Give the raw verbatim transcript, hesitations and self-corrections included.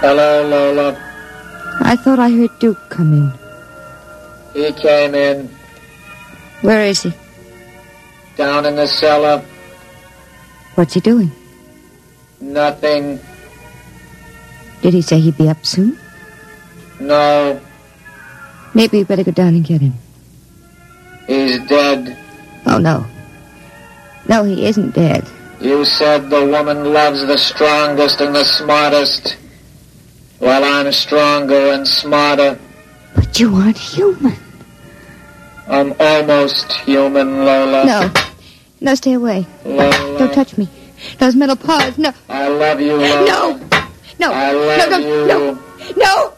Hello, Lola. I thought I heard Duke come in. He came in. Where is he? Down in the cellar. What's he doing? Nothing. Did he say he'd be up soon? No. Maybe we better go down and get him. He's dead. Oh, no. No, he isn't dead. You said the woman loves the strongest and the smartest. Well, I'm stronger and smarter. But you aren't human. I'm almost human, Lola. No. No, stay away. Lola. Don't touch me. Those metal paws, no. I love you, Lola. No. No. I love no, no, you. No. No.